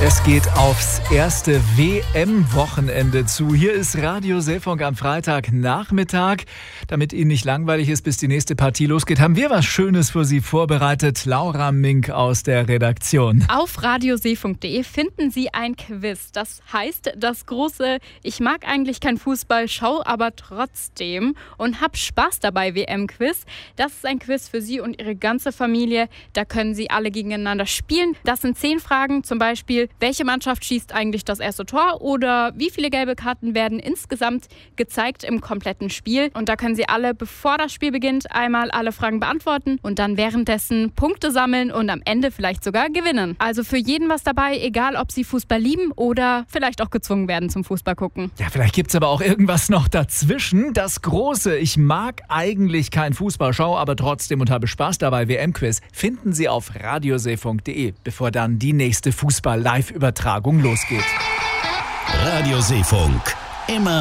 Es geht aufs erste WM-Wochenende zu. Hier ist Radio Seefunk am Freitagnachmittag. Damit Ihnen nicht langweilig ist, bis die nächste Partie losgeht, haben wir was Schönes für Sie vorbereitet. Laura Mink aus der Redaktion. Auf radioseefunk.de finden Sie ein Quiz. Das heißt, das große Ich mag eigentlich kein Fußball, schau aber trotzdem und hab Spaß dabei WM-Quiz. Das ist ein Quiz für Sie und Ihre ganze Familie. Da können Sie alle gegeneinander spielen. Das sind 10 Fragen, zum Beispiel: Welche Mannschaft schießt eigentlich das erste Tor? Oder wie viele gelbe Karten werden insgesamt gezeigt im kompletten Spiel? Und da können Sie alle, bevor das Spiel beginnt, einmal alle Fragen beantworten und dann währenddessen Punkte sammeln und am Ende vielleicht sogar gewinnen. Also für jeden was dabei, egal ob Sie Fußball lieben oder vielleicht auch gezwungen werden zum Fußball gucken. Ja, vielleicht gibt es aber auch irgendwas noch dazwischen. Das große Ich mag eigentlich kein Fußball, schau aber trotzdem und habe Spaß dabei WM-Quiz finden Sie auf radioseefunk.de, bevor dann die nächste Fußball-Live-Übertragung losgeht. Radio Seefunk. Immer